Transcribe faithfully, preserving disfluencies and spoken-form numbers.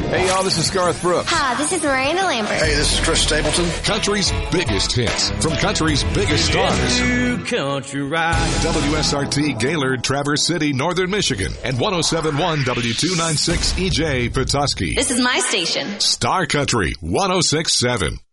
Hey, y'all, this is Garth Brooks. Hi, this is Miranda Lambert. Hey, this is Chris Stapleton. Country's biggest hits from country's biggest stars. Country ride. W S R T Gaylord, Traverse City, Northern Michigan, and one oh seven point one W two ninety-six E J Petoskey. This is my station. Star Country one oh six point seven.